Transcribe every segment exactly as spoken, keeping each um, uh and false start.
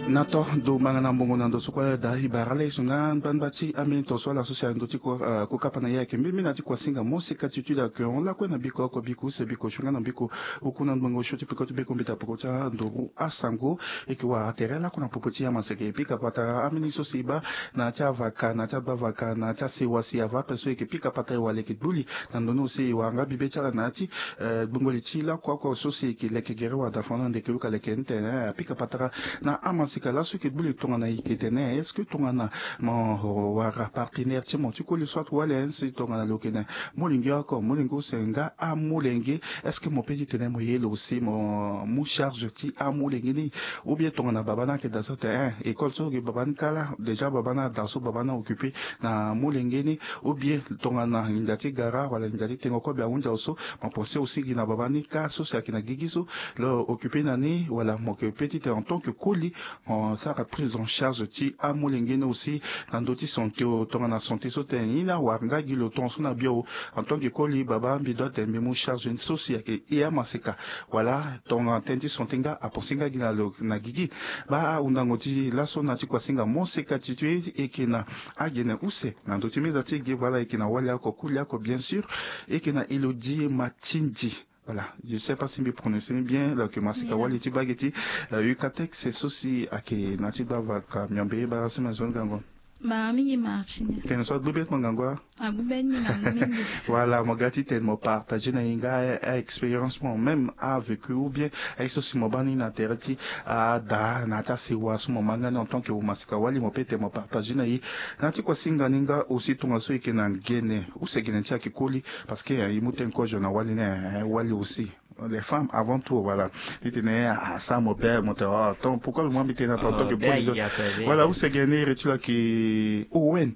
Nato do mangana mbongo nando sukwa da hibarale sunga banbati amin to swala social ndoti ko ko kapana yake mimi nati kwa singa mosika titula ke on la ko na biko ko biku se biko shunga na biko ukuna mbongo shoti piko to biko mbita poko cha ndo asango ekiwa aterela kuna popoti ya maseke pika pata amini so siba na cha vaka na cha bavaka na cha sewasi ava peso ekipika pata wale kidbuli na ndono se wanga bibe cha nati bongo litila kwa kwa so se ki leke gerewa da fona de keluka leke ntene pika pata na amasi la ce que boule ton ana iketene est-ce que ton ana mon wara partenaire timo tu ko le soit wala c'est ton ana lokena molinga ko molingo senga a molingue est-ce que mon petit tene mo yelo aussi mon mon charge ti a molingue ni ou bien ton ana babana ke dans ce terrain école so ke babana kala déjà babana dans so babana occupé na molingue ni ou bien ton ana indati gara wala indati tengo ko ba unja oso mon penser aussi na babani ka so ça qui na gigiso le occupé nani voilà mon petit en tant que colis ça a prise en charge ti amulengene aussi dans d'autres santé autant na santé sotenina wanga gilo ton sona bio en tant que coli baba bidot de mo charge une socia que ia maseka voilà ton atenti santenga aposinga gina na gigi ba unangoti la sona ti kwa singa moseka titue et que na agene use na d'autres mes atigi voilà et que na wala ko kulia ko bien sûr et que na Elodie Matindi. Voilà, je ne sais pas si vous prononcez bien là que Masika Wali Tibageti, Yukatek, c'est ceci à qui Natiba va cambier, bah c'est ma zone gango. Bah mi marchine. Qu'est-ce que soit bébé mon gango? Ah bébé ni na. Voilà, mon gars tellement partager na inga expérience moi même a vécu ou bien avec ceci mon bani na terati a da na ta sewa ce moment en tant que Masika Wali mon pète mon partager na yi. Nati kwa singa ninga aussi ton aso et que na gene ou c'est gene tia ki koli parce que il muten ko jona wali na wali aussi. Les femmes avant tout voilà il tenait à ça mon père mon père donc pourquoi le moi m'était n'importe que pour les autres voilà où c'est gagné et tu là qui Owen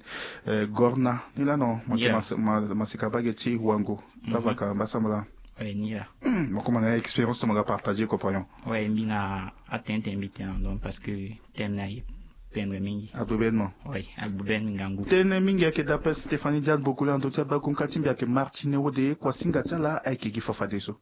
Gorna il là non moi ma ma c'est kabageti wango pas vaka basamala ouais ni là moi comment on expérience tu m'as partagé compagnon ouais mina atteint invité donc parce que t'aimes naïf Pendre mingi. Aboubenmo. Oui, abouben mingangu. Tene mingi ake d'après Stéphanie Dial beaucoup là d'autres ba konkatimbi ake Martine Ode kwa singa tala ake gifafa deso.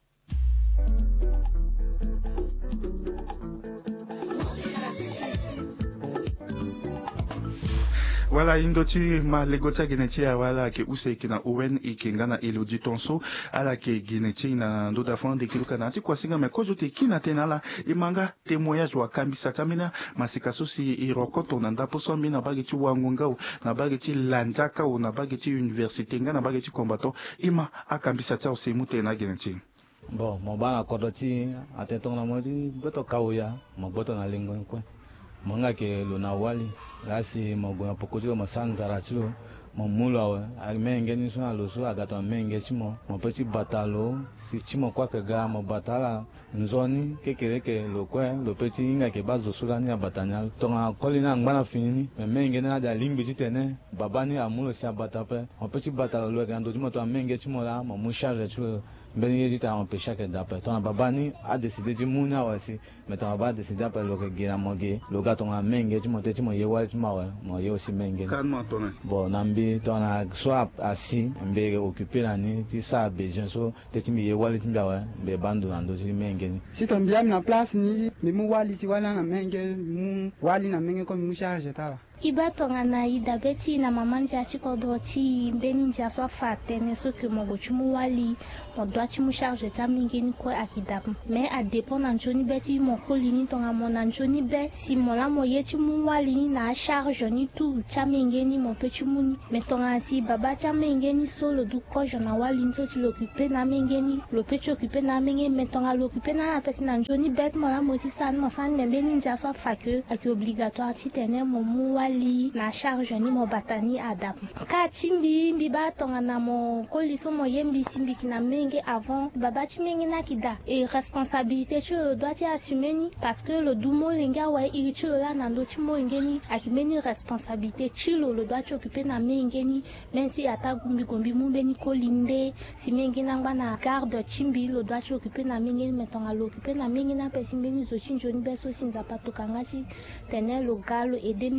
Voilà, indoti ma legota genetia wala ke use kina Owen ikingana Elodie Tonso ala ke genetia na ndoda fond de kiluka na kwa singa me kozo te kina tenala imanga témoignage wa kambisa tamina masika sosi irokoto na ndapo so mina bageti wangunga na bageti lanjaka na bageti université ngana bageti combattant ima akambisa ta ose mute na genetia. Bon, mon bana kodoti ateton na modi boto kauya mo boto na lingo kwa monga ke lona wali lasi mogo na pokoti mo sanzara chuo mo mulawe amenge ni sona loso agato amenge chimo mo peti batalo si chimo kwa kega mo batala nzoni kekereke lokwe lo peti inga ke bazo sura ni abatanya tonga kolina ngana fini menge na da lingbi jitene babani amulo si abatape mo peti batalo lo ga ndo chimo to amenge chimo la mo musharge chuo mbeni yejita on pesha ke dape tona babani a décidé de muna wasi mais tona ba décidé après lo ke gira moge lo ga tona menge chimo te chimo ye wal chimo wa mo ye aussi menge calme tona bon nambi tona soit assis mbe occupé la ni ti sa besoin so te chimi ye wal chimo wa be bandu ando ti menge ni si ton bien na place ni me mu wali si wala na menge mu wali na menge ko mu charge tala Iba tonga na ida beti na mamanja chiko doti mbeni nja so fate ne so ke mo gochumu wali mo doachi mu charge ta mingeni ko akidap mais a dépend na njoni beti mo kolini tonga mo na njoni be si mo la mo yechi mu wali ni na charge ni tu cha mingeni mo pechi muni mais tonga si baba cha mingeni solo du ko jona wali nto si l'occuper na mingeni lo pechi occuper na mingeni mais tonga l'occuper na la pesi na njoni bet mo la mo ti san mo san mais mbeni nja so fa que aki obligatoire ti tene mo mu wali na charge ni mo batani adap ka timbi mbi ba tonga na mo koliso mo yembi simbi kina menge avant baba chimengi na kida et responsabilité tu dois tu assumer ni parce que le dumo lenga wa iri tu la na ndo chimo ngeni akimeni responsabilité chilo le doit tu occuper na mengeni même si ata gumbi gumbi mu beni kolinde si mengi na ngana garde chimbi le doit tu occuper na mengeni metonga lo occuper na mengi na pesi mbeni zo chinjo ni beso sinza patoka ngachi tenel lo galo et demi na mengi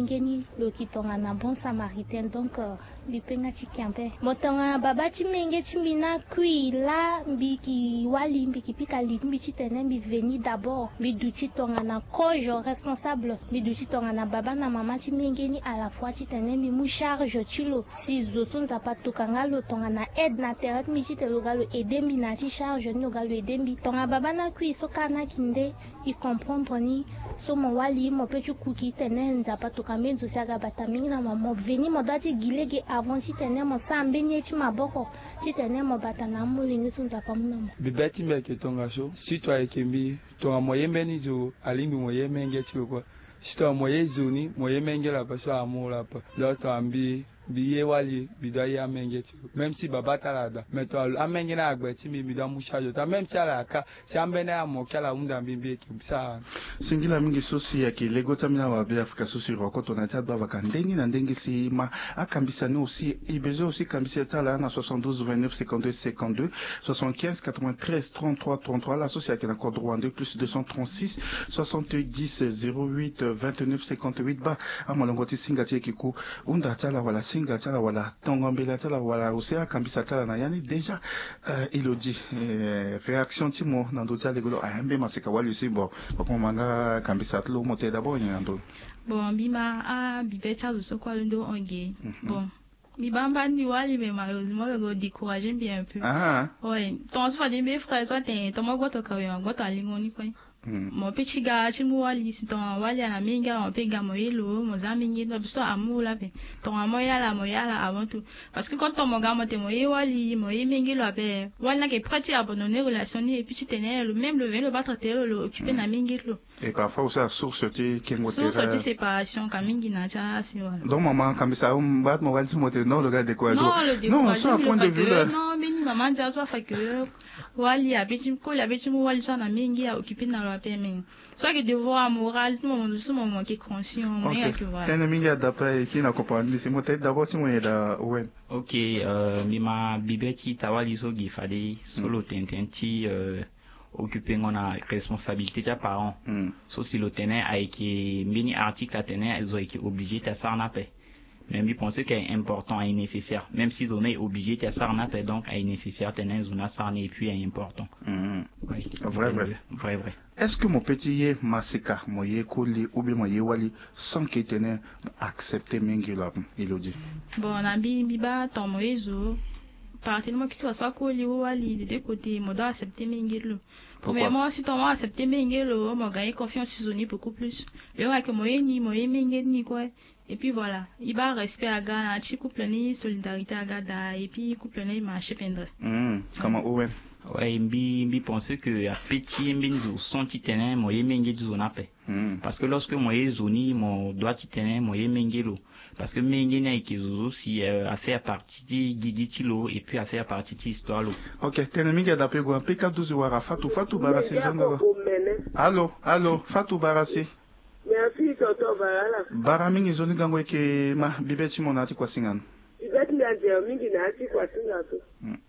mengeni lo kitonga na bon samaritain donc bipenga tikampe motonga baba timenge timina kui la mbiki wali mbiki pika limbi chitene mbi veni d'abord mbi duchi tonga na kojo responsable mbi duchi tonga na baba na mama timengeni à la fois chitene mbi mu charge chilo si zo sonza patukanga lo tonga na aide na terre mbi chitelo galo edembi na chi charge ni galo edembi tonga baba na kui so kana kinde i comprendre ni so mo wali mo pechu kuki tene nza patuka menzo siaga batamingi na mo veni mo dati gilege avant chitene mo sambe ni chi maboko chitene mo batana mulingi sonza pamuna mo bibeti mbeke tonga so si to ekembi tonga moyembe ni zo alimbi moyembe ngeti ko si to moye zoni moyembe ngela pa so amula pa do to ambi biye wali bidaya amengeti même si baba talada mais to amenge na agbeti mi bidan mushajo ta même si ala ka si ambene amokala unda mbimbe kimsa singila mingi sosi ya ki lego tamina wa be Afrika sosi rokoto na tabba vakandengi na ndengi si ma akambisa ni aussi ibezo aussi kambisa tala na soixante-douze vingt-neuf cinquante-deux cinquante-deux soixante-quinze quatre-vingt-treize trente-trois trente-trois la sosi ya ki na code rwandais plus deux cent trente-six soixante-dix zéro huit vingt-neuf cinquante-huit ba amalongoti singati kiku unda tala wala singa tala wala tongombela tala wala osea kambisa tala na yani déjà euh, Elodie euh, réaction timo nando tala golo ayambe masika wali si bon kwa manga kambisa tlo mote d'abord nyando bon bima a bibecha zo kwa ndo onge bon bibamba ni wali mais malheureusement le go décourager bien un peu ah ouais ton soit des mes frères ça t'es ton mo goto ka yo goto alingoni kwa mo petit gars chimu wali si ton wali na minga on pe gamo yelo mo zamingi no biso amula pe ton amoya la moya la avant tout parce que quand ton mo gamo te mo wali mo mingi lo pe wali na ke prêt à abandonner relation ni et puis tu tenais le même le le battre te le occuper na mingi lo et parfois aussi à source tu kengo terrain source de séparation kamingi na cha si voilà donc maman kambisa um bat mo wali mo te non le gars de quoi non le découragement non point de vue là non mais ni maman dia soit fait que wali abeti ko abeti mo wali sana mingi à occuper na permis soit que devoir moral tout moment tout moment qui conscient mais que voilà tena mingi d'après qui na comprendre c'est moi tête d'abord si moi da ouais ok euh mima bibeti tawali so gifade solo tententi euh occupé ngona responsabilité des parents mm. sauf si le tenant a été mini article à tenir ils ont été obligés de ça en appel même ils pensaient qu'il est important et nécessaire même s'ils ont été obligés de ça en appel donc est nécessaire tenir ils ont ça et puis est important mm. oui vrai vrai vrai vrai est-ce que mon petit yé masika moye koli ou bien moye wali sans qu'il tenait accepter mengilo Elodie bon nabi biba ton moyezo partiellement que tu sois koli ou wali de deux côtés mo doit accepter mengilo premièrement si ton accepter mengilo mo gagner confiance sur zoni beaucoup plus le vrai que moye ni moye mengelo ni quoi et puis voilà il va respect à gana chi couple ni solidarité à gada et puis couple ni marché pendre mm comment Owen ouais mbi mbi penser que à petit mbi nous senti tenir moye mengelo zona pe parce que lorsque moye zoni mon doit tenir moye mengelo parce que mengena ikizuzu si euh, a fait partie du guiditilo et puis a fait partie de l'histoire lo ok tena mingi d'après go P K douze wara Fatou Fatou Barasi zonga allo allo Fatou Barasi merci toto barala bara mingi zoni gango ke ma bibeti monati kwa singana bibeti nje mingi na ati kwa singana to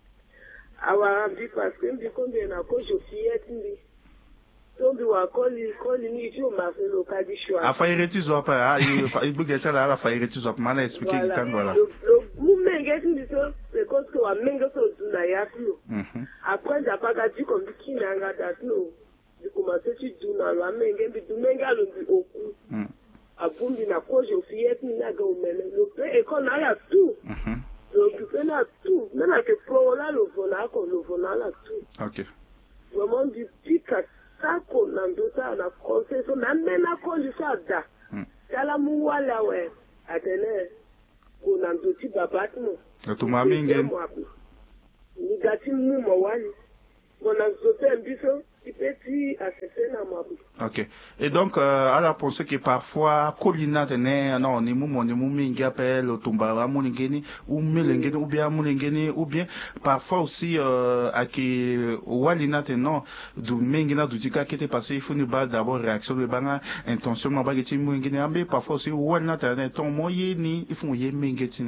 awa mbi parce que mbi kombe na ko je fiette mbi tombi wa koli koli ni tu ma fait le cas du choix afa ireti zo pa il bugeta la afa ireti zo pa mala expliquer ki kan voilà le mumenge ndi so c'est parce que wa mengo so tuna ya flo après j'ai pas gadi comme qui nanga datlo du commencer tu duna la menge mbi du menga lo mbi oku abumbi na ko je fiette ni na go mele le et qu'on a la tout donc on a tout même que pro là le vola ko le vola la tout ok vraiment du pica ça qu'on a tout ça na concession même na ko je ça da kala mu wala we atene ko na tout ti babatmo to ma mingi ni gati mu mo wali on a sauté un biso petit accepter na mo ok et donc euh, à la pensée que parfois colina tene non ni mu mo ni mu mingi appelle tumba mu ngeni ou melengeni ou bien mu ngeni ou bien parfois aussi euh, à que walina tene non du mingi na du tika qui était passé il faut ne pas d'abord réaction de banga intention ma bageti mu ngeni ambe parfois aussi walina tene ton moyen ni il faut y mingi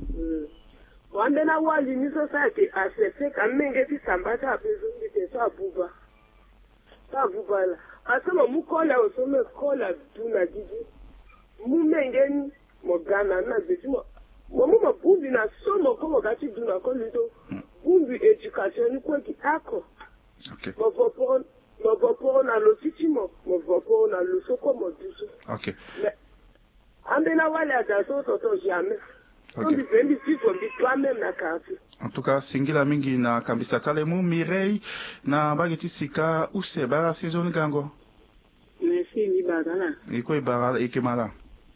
wande na wali ni society accepter quand mingi sambata apezo ni ça buba ça buba la asema mukola osome kola tuna didi mumengeni mogana na beti mo mo mo bumbi na so mo ko mo gati du na ko lido bumbi education ko ki ako okay mo vopo mo vopo na lo titi mo mo vopo na lo so ko mo dusu okay ambela wale adaso to to jamais okay ndi si ko bi toi même na kafi en tout cas singila mingi na kambisa tale mu Mireille na bageti sika use bara saison gango merci ni bagala iko ibara ikemala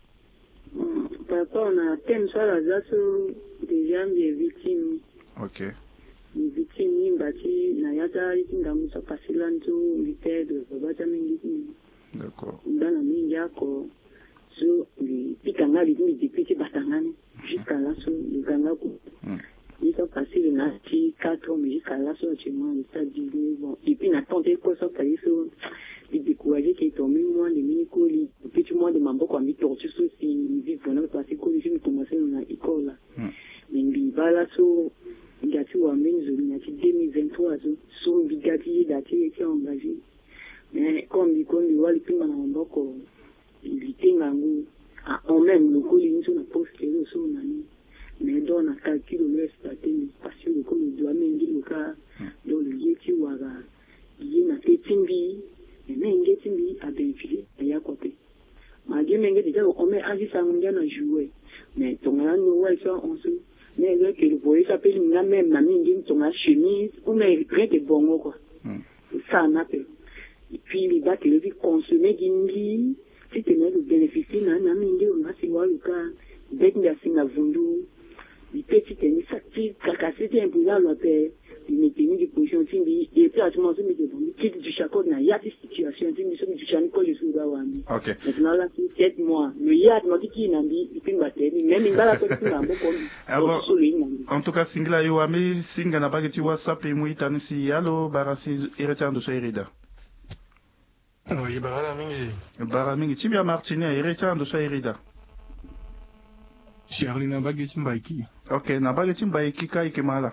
papa on a thème sur la zaso déjà des victimes ok les victimes ni bati na yata ikinga musa pasilanto lipede babata mingi d'accord ndana mingi yako so pikanga litini dipiti batangani jusqu'à là so liganga ko ils sont passés le nati quatre mais jusqu'à là so chez moi ça dit bon et puis na tenté quoi ça paye so il découragé qui est tombé moi les mini colis petit moi de mambo quoi mi torture so si vivre on a passé colis je me commencer dans l'école là mais bi bala so ngati wa minzo ngati deux mille vingt-trois so so bigati dati qui engagé mais comme il comme il wali pima na mboko il tingangu en même le colis nous na poste le so nani mais dans un calcul le stratégie parce que le colis doit mengi le cas dans le yeti wara il na tetimbi menge timbi a bénéficié ya côté ma dieu menge déjà on met agi sangia na jouer mais ton là nous ouais ça on se mais là que le voyez s'appelle na même na mingi ton a chemise ou mais rien de bon quoi ça n'a pas et puis il va que le vie consommer d'indi si tu n'as le bénéficier na na mingi on va se voir le cas dès qu'il y a sina vundu il petit tennis ça qui cacassé un peu là le père il mettait une position timbi et puis à tout moment me demande qui du chaco na ya cette situation timbi so du chaco ko jesu ga wami okay maintenant là c'est sept mois le ya m'a dit qui nambi il peut battre même il va la petite nambo comme en tout cas singla yo ami singa na bageti whatsapp et muita nisi yalo barasi iretando so irida oui barala mingi bara mingi tibia martine iretando so irida Charlie na bageti mbaiki okay na bageti mbaiki kai kemala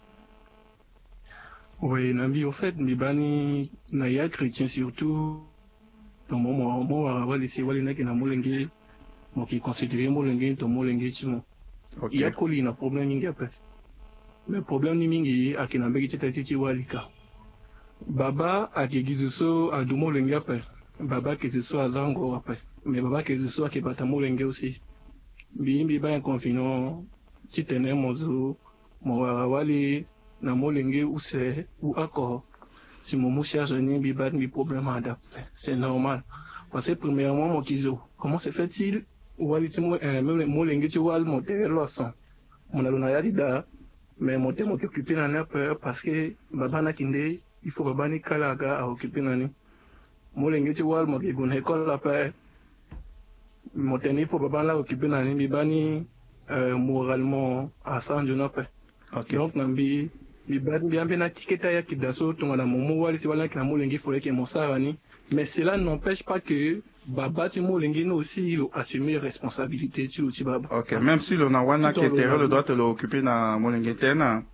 oui, Nambi, au fait, Mibani, Naya chrétien surtout, dans mon moment, moi, on va laisser Walina qui n'a molengue, moi qui considère molengue, ton molengue, tu vois. Il y a quoi, il y a un problème, il y a pas. Mais le problème, il y a qui n'a pas été tati Walika. Baba, a qui gizu so, a du molengue après. Baba, qui se soit à Zango après. Mais Baba, qui se soit qui bat à molengue aussi. Bimbi, ba, un confinement, si tenais mon zo, mon wali, na molenge ou c'est ou encore si mon cherche ni bi bad mi problème adapté c'est normal parce que premièrement mon kizo comment se fait-il ou ali timo même molenge tu vois mon terre loson mon alona ya dida mais mon terre m'occuper na na peur parce que baba na kinde il faut baba ni kalaga à occuper nani molenge tu vois mon gone école la peur mon terre il faut baba la occuper nani bi bani moralement à cent je n'appelle okay donc nambi bibad bien bien tiketa ya kidaso tongana momo wali si wala kina molengi fole ke mosarani mais cela n'empêche pas que baba ti molengi no aussi il assumer responsabilité tu ti baba okay même si le na wana qui intérêt le doit te l'occuper na molengi tena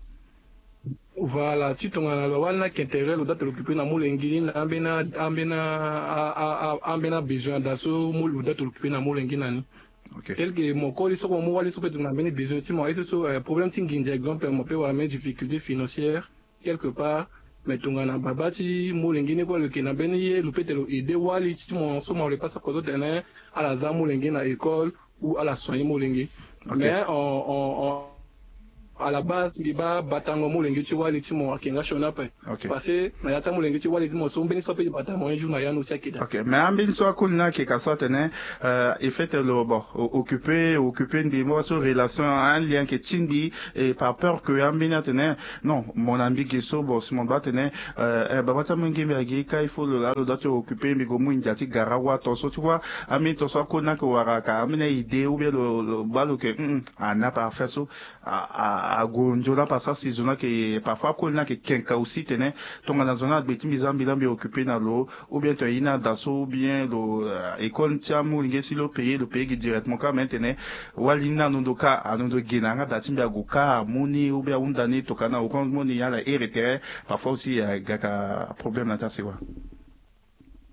voilà si tongana le wana qui intérêt le doit te l'occuper na molengi na ambena ambena ambena besoin daso mo le doit te l'occuper na molengi nani okay tel que mon colis so mo wali so peut na bene besoin ti mo et so problème tingi exemple mo peut avoir mes difficultés financières quelque part mais tongana baba ti mo lengine ko le ke na bene ye le peut te aider wali ti mo so mo le passe ko do tene à la za mo lengine na école ou à la soin mo lengine mais on on à la base biba batango molenge ti wali ti mo akenga shona pe okay parce que na yata molenge ti wali ti mo so mbeni so pe batango un jour na ya no sekida okay mais ambin so kulna ke ka so tene euh il fait le bon occuper occuper une mo so relation un lien que tindi et par peur que ambina tene non mon ambi qui so bon si mon ba tene euh baba ta mungi mi agi kai faut le la doit occuper mi go mu njati garawa to so tu vois ami to so kulna ko waraka amina idée ou bien le balo que ah n'a pas fait so à à gonjola pasa si zona que parfois kolna que kenka aussi tene tonga na zona beti mizambi lambi occupé na lo ou bien to ina daso ou bien lo école tiamu ngesi lo payer le payer directement quand maintenant walina nondoka anondo genanga datimbi agoka moni ou bien undani to kana o moni yala erete parfois aussi gaka problème na tasewa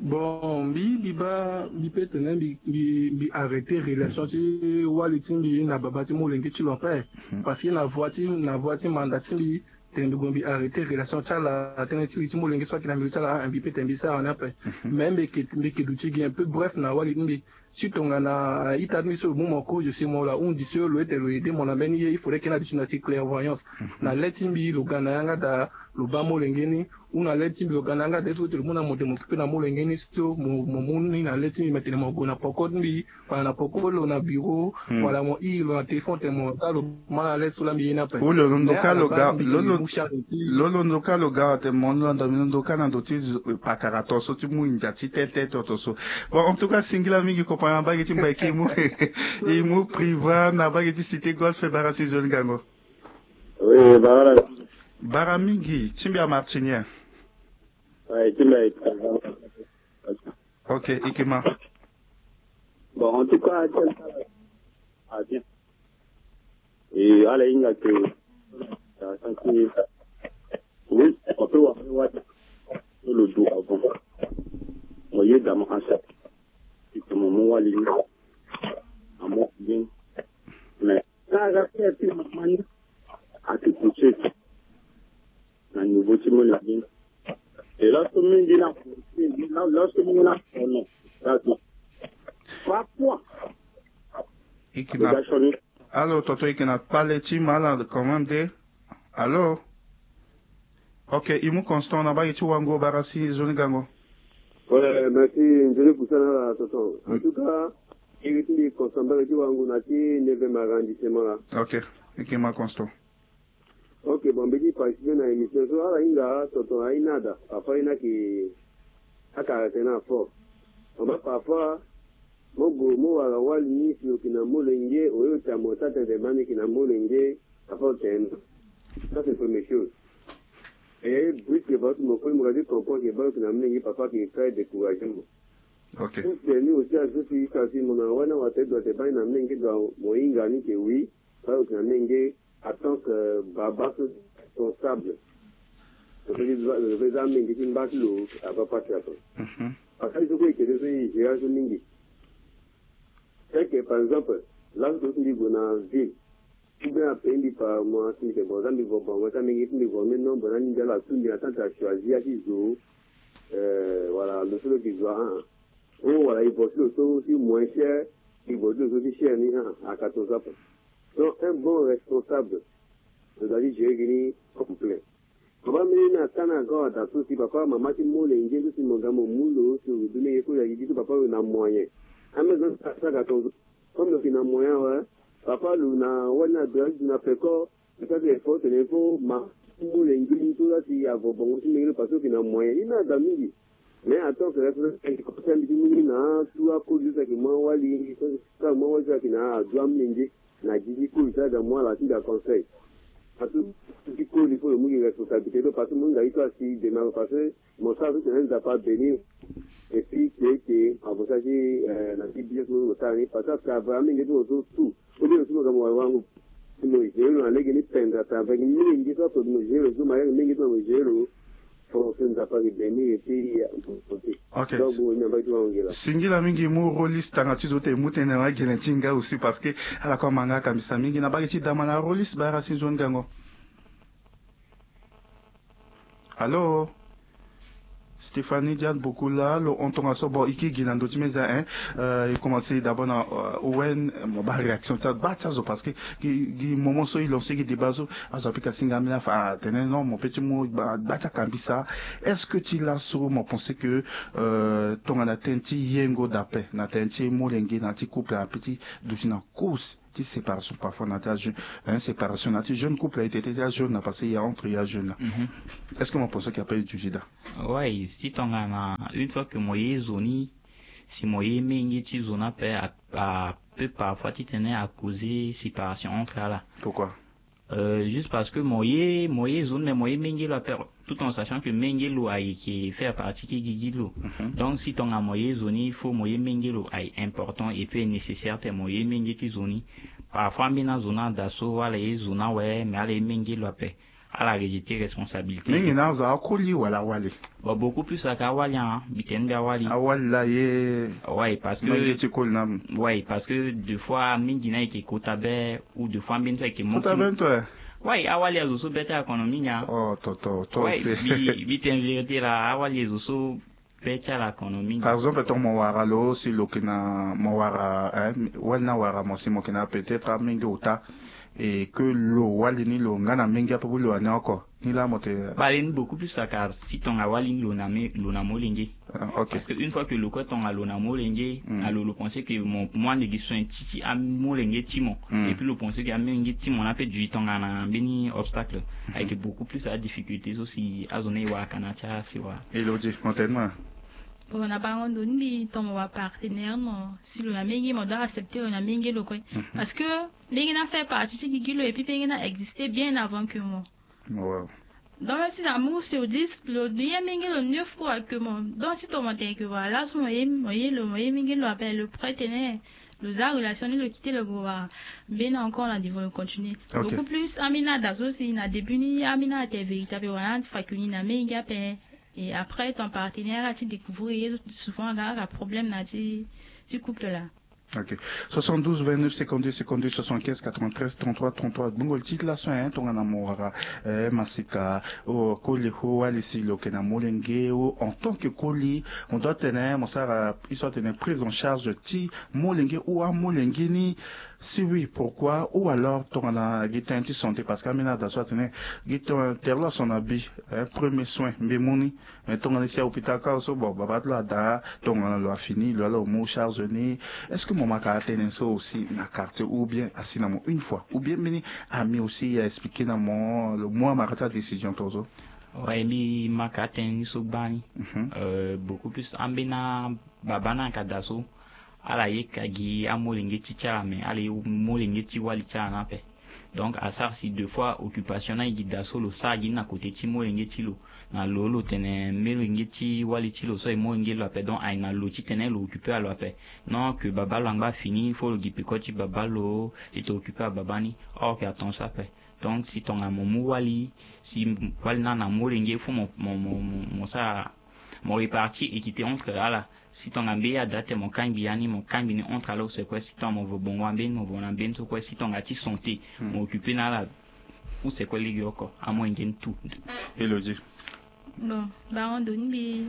Bon, bi bi ba bi peut-être bi bi bi arrêter relation ti wali ti bi na baba ti mo lengi ti lo pa parce que na voiture na voiture mandat ti bi ten bi bi arrêter relation ta la ten ti ti mo lengi so ki na mi ta la bi peut-être bi ça on a pas même bi ki bi ki du ti un peu bref na wali bi si ton na ita mi so bon mon ko je sais moi là on dit sur le te le aider mon amène il faudrait qu'il a du na clairvoyance na leti bi lo gana nga da lo ba mo lengi ni una leti bi lo gana nga de tout le monde mo de mo na mo lengi ni so mo moni na leti mettre mo go na poko mbi pa na poko lo na bureau wala mo i lo na téléphone te mo ta lo mala le so la mbi na pe o lo ndoka lo ga lo lo lo ndoka lo ga te mo no ndo ndoka na ndoti pa karato so ti mu inja ti tete to so bon en tout cas singla mingi ko pa ba ti mba ki mu e mu priva na ba ti cité golf bara si jeune gango oui bara bara mingi timbia martinier ouais timbia. Ok, Ikema. Bon, en tout cas, ah bien. Et à la ligne que oui, on peut voir le dos avant. Vous voyez, dans mon ancêtre, c'est que mon mot à ligne, à mon bien. Mais ça a fait plus de à te pousser dans le nouveau timon la ligne. Et lorsque nous disons, lorsque nous disons, non, d'accord. Trois points. Alors, Toto, il n'a pas les teams à commander. Alors, ok, il m'a constant, on a pas été wango barasi, zone gango. Ouais, merci, je vais pousser là, Toto. En tout cas, il est constant, il est wango nati, ne veut m'arrondissement là. Ok, il m'a constant. Ok, bon, bidi participer na émission so ala inga toto ainada papa ina ki akarate na fo on parfois mogo mo wala wali ni si okina molenge oyo tamota de mani kina molenge afo ten ça c'est première chose et puis que votre mo ko mo gadi comprendre que ba kina molenge papa qui crée découragement. Ok, c'est nous aussi à ce qui ça si mon wana wa te doit te ba na molenge do mo inga ni que oui ba kina molenge attend que Baba soit responsable. Parce que les amis qui sont battus, à pas passer à toi. Parce que je crois que les gens qui sont c'est que par exemple, là, je suis dans la ville, ou bien à pays par moi, si les gens qui vont bon, quand ils vont maintenant, bon, ils vont la tout, ils attendent à choisir qui joue, voilà, le seul qui joue, oh, voilà, ils vont aussi moins cher, ils vont aussi cher, à quatorze ans. Donc, un bon responsable, je dois dire, j'ai gagné complet. Comment mener à Tanaga, à tout si papa, maman, si mon lingue, si mon gamin, moulot, si vous donnez les coups, il dit, papa, il a moyen. À mes autres, ça, ça, comme il a moyen, ouais, papa, il a, on a deux, il a fait quoi, ça, c'est fort, c'est fort, ma, mon lingue, tout ça, si, à vos bons, si, mais parce qu'il a moyen, il a d'amis. Mais attends, c'est la chose, quand il dit, tout à cause de ça, que moi, Wally, ça, moi, ça, qui n'a, doit me na jiji ko isa da moi la tida conseil parce que ko il faut le mouiller responsabilité parce que mon gars il aussi demain parce que mon ça c'est un pas béni et puis que que avant ça j'ai la bible nous tani parce que ça va mais nous tout tout au lieu de nous comme wangu nous j'ai eu un légui ni penda ça avec ni ngi ça pour nous j'ai le zoom avec ngi to j'ai le pour que nous pas béni et puis ok, singila mingi mu roliste tanga tizote mutene wa gelentinga aussi parce que ala kwa manga kamisa mingi na bageti dama na roliste bara si zone gango. Allô Stéphanie Diane beaucoup là, on tombe sur bon iki ginando timeza hein, euh il commençait d'abord na owen mo ba réaction ça ba ça parce que qui moment so il lancé qui débat so azapika singamina fa tenen non mon petit mot ba ça kambisa est-ce que tu l'as sur mon pensé que euh ton na tenti yengo d'après na tenti molengi na ti couple un petit doucina course ti séparation parfois na ta jeune hein séparation na ti jeune couple a été déjà jeune parce qu'il y a entre il y a jeune est-ce que mon pensé qu'il a pas eu du jida ouais si ton a une fois que moi zoni si moi mingi ti zona pe a peut parfois ti tenait à causer séparation entre là. Pourquoi? Euh, juste parce que moye moye zone mais moye mingi la per tout en sachant que mingi lo ai qui fait partie qui gigi lo. Donc si ton a moye zone il faut moye mingi lo ai important et puis nécessaire te moye mingi ti zone parfois mina zona da so wala e zona ouais mais ale mingi lo pe à la rejeter responsabilité. Mais il y a un colis ou à la wali. Bon, beaucoup plus à Kawali, hein. Biten de Wali. À Wali, là, y ouais, parce que, ouais, parce que deux fois, Mingina qui Kotabe, ou deux fois, Binto qui monte. Kotabe, toi? Ouais, Awali a aussi better économie, hein. Oh, toto, toi, ouais, Biten vérité là, Awali a aussi better l'économie. Par exemple, ton Mawara, lo, si lo kina Mawara, hein, Walna Wara, moi, si mo kina peut-être à Mingota. Et que lo wali ni lo ngana mengi apo lo ane encore ni la mote balen beaucoup plus ça car si ton awali lo na me lo na molenge ah, okay. Parce que une fois que le quoi ton alo na molenge mm. alo lo penser que mon moi ne giso un titi a molenge timo mm. et puis le penser que a mengi timo on a fait du temps na beni obstacle mm. avec beaucoup plus à difficultés aussi à zone wa kanacha si wa elodi montainement. On a pas donné ton partenaire non si le mengi mo doit accepter on a mengi le quoi parce que mengi n'a fait partie de Gilo et puis mengi n'a existé bien avant que moi. Wow. Dans le petit amour sur dix le deuxième mengi le neuf fois que moi donc si ton monté que voilà ce moyen moyen le moyen mengi le appelle le partenaire le za relation le quitter le groupe bien encore la devons continuer okay. Beaucoup plus Amina d'asso si na début ni Amina était véritable voilà fakuni na mengi appelle. Et après, ton partenaire a-t-il découvert souvent un problème dans ce couple-là. Ok. soixante-douze, vingt-neuf, cinquante-deux, cinquante-deux, soixante-quinze, quatre-vingt-treize, trente-trois, trente-trois. Bungo le titre là, c'est un ton anamora, eh, masika, oh, koli ho, alisi, lo, kena molenge, ou, en tant que koli, on doit tenir, mon sara, il doit tenir prise en charge de ti, molenge, ou, a molenge ni, si oui, pourquoi, ou alors, ton ana, guitan, ti santé, parce qu'amina, da soit tenir, guitan, terlo, son habit, eh, premier soin, bémouni, mais ton ana, si à hôpital, ka, so, bon, babat, là, da, ton ana, lo a fini, lo, lo, mot, charge ni, est-ce que mon ka atteindre ça aussi na quartier ou bien assis dans une fois ou bien meni ami aussi a expliqué dans mon le mois ma carte décision tozo ouais mi ma carte ni so bani euh beaucoup plus ambena babana kadaso ala yekagi amolinge tichara mais ale molinge tiwali chana pe donc à ça si deux fois occupation na gida solo ça gina côté ti molinge tilo na lolo tene melinge ti wali tilo so e molinge lo pe donc ay na lo ti tene lo occupé à lo pe non que baba langa fini il faut le gipe ko ti baba lo est occupé à babani or que attends ça pe donc si ton amomu wali si wali na na molinge faut mon mon mon ça mon réparti équité entre ala si ton ambe a date mon kambi ani mon kambi ni entre alors c'est quoi si ton mon bon wambe mon bon ambe to quoi si ton ati santé mon occupé na la ou c'est quoi les yoko à moins gain tout Elodie bon bah on donne bi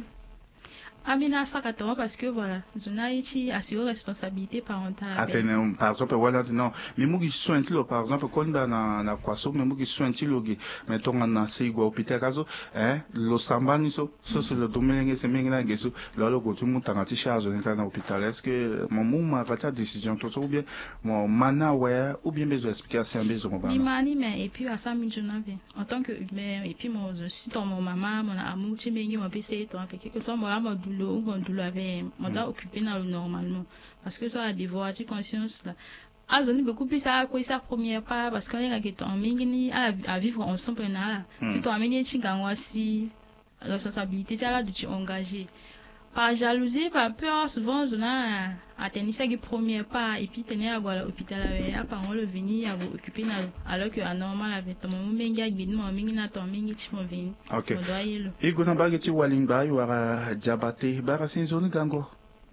Amina Sakato parce que voilà zona ici assure responsabilité parentale attends par exemple voilà non mais moi qui soin tilo par exemple quand dans na na kwaso mais moi qui soin tilo gi mais ton na sigwa hôpital kazo hein lo sambani so so so le domaine c'est mengi na gesu lo lo go tu mutanga ti charge dans hôpital est-ce que mon mouma va ta décision tout ou bien mon mana ouais ou bien besoin expliquer c'est un besoin ba mani mais et puis à ça mi jonave en tant que humain et puis mon si ton mon maman mon amour ti mengi mon pc toi fait quelque soit moi mon douleur ou mon douleur avait mon doit occuper normalement parce que ça a des voies de conscience là a zone beaucoup plus à quoi sa première part parce qu'on est que ton mingini à vivre ensemble là si toi amener chingangwa si responsabilité là de tu engager par jalousie par peur souvent on a atteint ça qui première part et puis tenir à l'hôpital avec à part on le venir à occuper alors que à normal avec ton menga bidmo mingina ton mingi tu m'en vient OK et gona bagati walimba wara jabate bara sin zone gango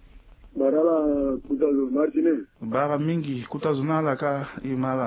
barala kutazo martine bara mingi kutazo na la ka imala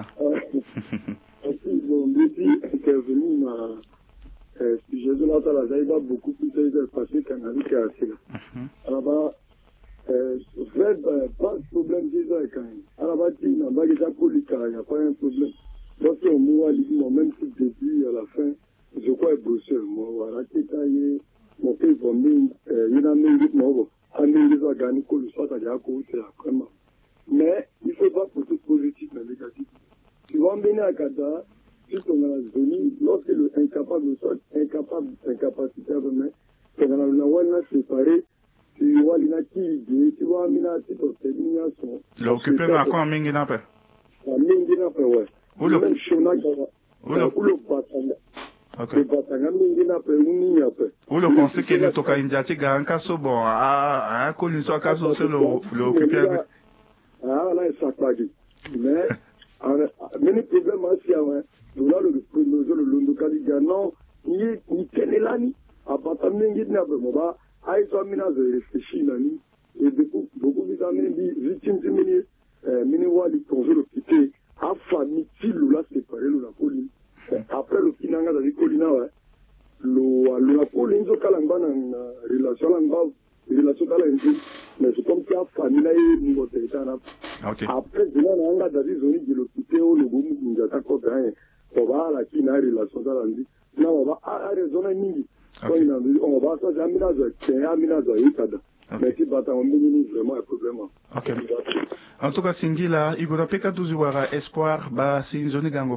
aussi bon depuis intervenu ma Euh, si je donne à la zaïba beaucoup plus de passé qu'un ami qui a assez là. Alors, euh, vrai, pas de problème déjà quand même. Alors, il n'y a pas de politique, il n'y a pas un problème. Lorsque moi, même si début à la fin, je crois que Bruxelles, moi, voilà, qui est taillé, mon pays va m'aider, il y a un mérite, moi, un mérite à gagner, que le soit à la cause, c'est vraiment. Mais, il ne faut pas pour tout positif, mais négatif. Tu vas m'aider à Qatar. Si on a zone, lorsque le incapable soit incapable, incapacitaire de main, on a une ouana séparée, tu vois l'inactivité, tu vois l'inactivité de termination. L'occupé n'a quoi en mingina pe? En mingina pe, ouais. Où le même chôna, où le batanga. Le batanga mingina pe, ou n'y a pe. Où le conseil qu'il ne toka indiati garanka so bon, ah, ah, connu soit caso c'est le l'occupé. Ah, là, il s'appagit. Mais, mene problème asi awe dola le premier le londo kaliga non ni ni tenelani apata mingi na be moba ai so mina zo réfléchir nani et beaucoup beaucoup de amis dit victime de mini mini wali tonzo le quitter a famille tilu la séparer la colline après le kinanga da colline ouais lo lo la colline zo kalamba na relation lamba relation kala nzi mais c'est comme ça famille là ni mo tetana okay après de là nga da zoni de le quitter au lo bomu nja ta ko bien on va la kina relation kala nzi na on va a raison mingi on va ça jamais là c'est amina zo ikada. Merci bata on mini vraiment un problème. OK. En tout cas Singila igora peka tuziwara espoir ba si zone gango.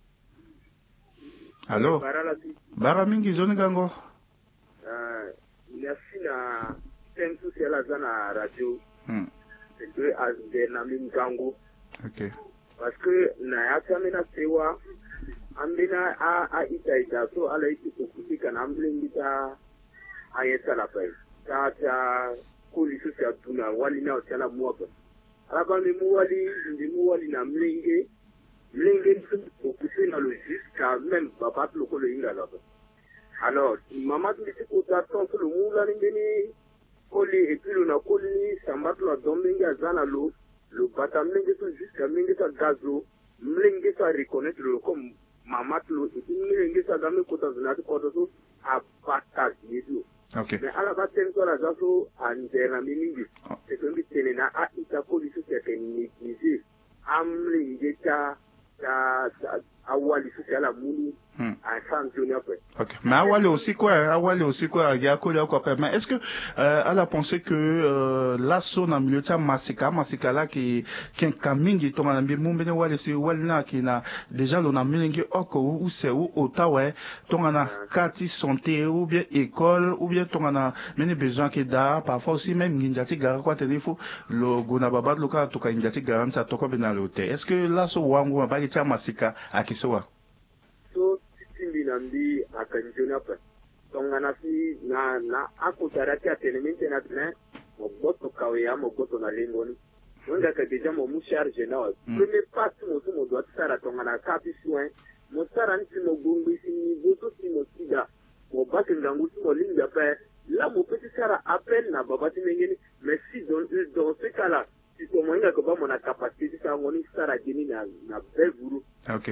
Allô? Bara mingi zone gango. Euh merci na thème social à la radio. Hmm. C'est que à de gango. OK. Parce que na ya tamena sewa ambina a a itaita so ala iti kukutika na amblinga ayeta la paix. Tata kuli susi atuna wali na otala muapa alaba ni muwali ndi muwali na mlenge mlenge okusi na logique même papa le ko le inga là alors maman dit que ta tante le mula ngeni koli et puis le na koli sambat la dominga zana lo le bata mlenge to jusqu'à mlenge ta gazo mlenge ta reconnaître le comme maman lo et puis mlenge ta dame ko ta zana ko to a bata yedo. Okay. Mais à la base, c'est la zazo à Nderamini. C'est comme si c'était à Itako, c'était négligé. Amli, il était à Awali, c'était à la Mouni, à San Junior. Ok. Mais Awali aussi quoi, Awali aussi quoi, il y a quoi, il y a quoi. Mais est-ce que, euh, elle a pensé que, euh, l'assaut dans le milieu de Masika, Masika là, qui, qui est un camin, qui tombe dans le monde, Wali, c'est Wali là, qui n'a, déjà, l'on a mis oko, ou c'est où, Ottawa, tombe dans quartier santé, ou bien école, ou bien tombe dans, mais besoin qui da, parfois aussi même, Ninjati Gara, quoi, téléphone, le Gonababa, le cas, toka Ninjati Gara, ça toka bien à l'hôtel. Est-ce que l'assaut Wangu, on va pas dire Masika, à qui soit? Nambi akanjona pa tongana fi na na akutarati atenementi na tene mo boto kawea mo boto na lingoni wanga ka deja mo mu charge na premier pas mo so mo doit sara tongana ka pi soin mo sara nti mo gongbi si ni boto si mo sida mo bakenga nguti mo linga pa là mo petit sara appel na babati mengeni mais si dans dans ce cas là si to moinga ko ba mo na capacité sa ngoni sara geni na na bevuru. OK.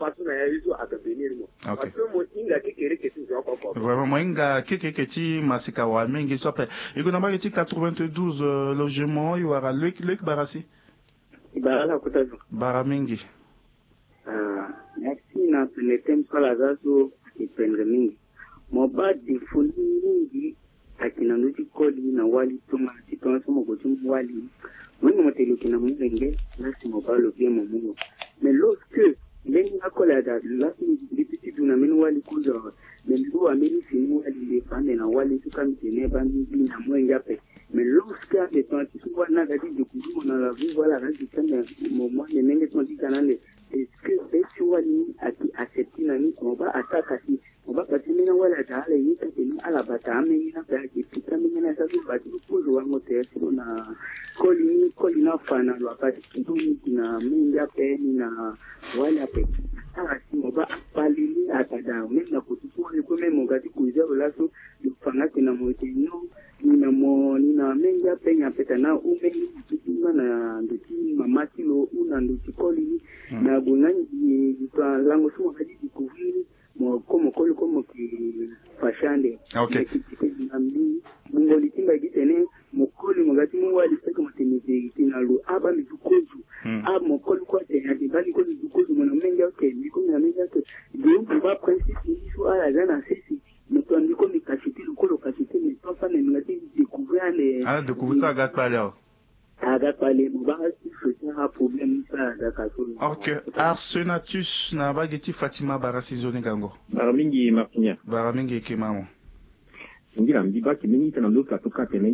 OK. Vraiment moinga keke keti masika wa mengi sope. Iko na mageti quatre-vingt-douze euh, logements y aura Luc Luc Barasi. Barala kutazo. Baramingi. Ah, merci na le thème sur la zazo ipendre mingi. Moba de folie akina nuti kodi na wali tuma sitonga somo gotum wali. Mwenye motelo kina mwenge nasi mobalo bien momuno. Mais lorsque les accolades là les petits duna menu wali kuza mais ndo ameni fini wali les fans na wali tout comme tenait bandi na mwenga pe mais lorsque les temps qui sont na gadi de kuzu na la vie voilà reste quand moment les menges sont dit canal est-ce que c'est wali aki accepter nani on va attaquer si on va passer maintenant wala dale ni tani ala bata ameni na ba ki pita meni na sa ba tu kuzo wa mote sio na kolini kolina fana lo apati tu na menga pe na wala pe ah si mo ba palili atada même na kutupo ni ko même ngati kuiza relaso lufanga tena mote no ni na mo ni na menga pe nya peta na umeni kutima na nduti mamati lo una nduti kolini na bunani ni kwa lango sumo hadi kuvini mo como kolo como ki fashande. OK. Ambi bungo litimba gitene mo kolo ngati mo wali seka matemeze tina lo aba mi dukozu a mo kolo kwa te hadi bali ko dukozu mo na menga ke ni ko na menga ke de un ba principe ni so ala zana sisi mo to ndi ko mi kashiti lo kolo kashiti ni to fa ne ngati découvrir les ah découvrir ça gat pas là. Ok, Arsenatus na bageti Fatima Barasi zone gango. Baramingi Martinia. Baramingi Kimamo. Ngira mbiba kimini tena ndo katoka tena